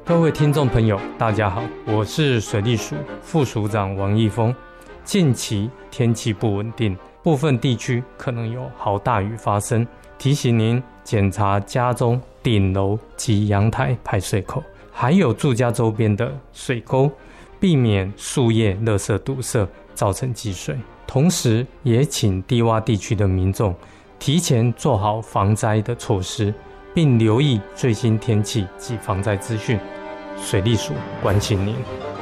各位听众朋友，大家好，我是水利署副署长王义峰。近期天气不稳定，部分地区可能有豪大雨发生，提醒您检查家中顶楼及阳台排水口，还有住家周边的水沟，避免树叶、垃圾堵塞造成积水。同时也请低洼地区的民众提前做好防灾的措施，并留意最新天气及防灾资讯。水利署关心您。